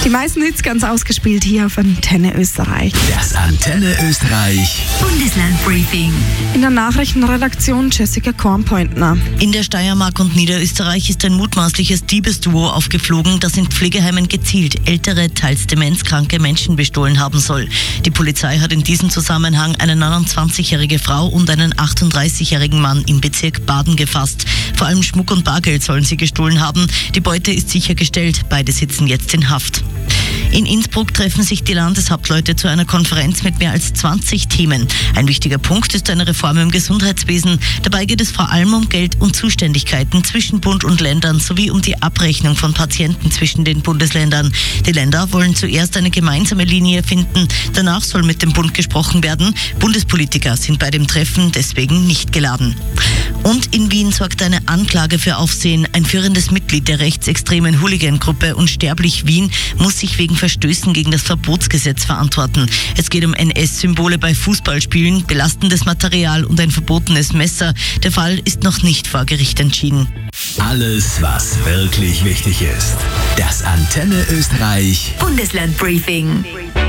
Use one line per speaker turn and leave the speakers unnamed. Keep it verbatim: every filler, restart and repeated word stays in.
Die meisten Hits ganz ausgespielt hier auf Antenne Österreich.
Das Antenne Österreich
Bundeslandbriefing.
In der Nachrichtenredaktion Jessica Kornpointner.
In der Steiermark und Niederösterreich ist ein mutmaßliches Diebesduo aufgeflogen, das in Pflegeheimen gezielt ältere, teils demenzkranke Menschen bestohlen haben soll. Die Polizei hat in diesem Zusammenhang eine neunundzwanzigjährige Frau und einen achtunddreißigjährigen Mann im Bezirk Baden gefasst. Vor allem Schmuck und Bargeld sollen sie gestohlen haben. Die Beute ist sichergestellt. Beide sitzen jetzt in Haft. In Innsbruck treffen sich die Landeshauptleute zu einer Konferenz mit mehr als zwanzig Themen. Ein wichtiger Punkt ist eine Reform im Gesundheitswesen. Dabei geht es vor allem um Geld und Zuständigkeiten zwischen Bund und Ländern sowie um die Abrechnung von Patienten zwischen den Bundesländern. Die Länder wollen zuerst eine gemeinsame Linie finden. Danach soll mit dem Bund gesprochen werden. Bundespolitiker sind bei dem Treffen deswegen nicht geladen. Und in Wien sorgt eine Anklage für Aufsehen. Ein führendes Mitglied der rechtsextremen Hooligan-Gruppe Unsterblich Wien muss sich wegen Verstößen gegen das Verbotsgesetz verantworten. Es geht um N S-Symbole bei Fußballspielen, belastendes Material und ein verbotenes Messer. Der Fall ist noch nicht vor Gericht entschieden.
Alles, was wirklich wichtig ist. Das Antenne Österreich
Bundeslandbriefing.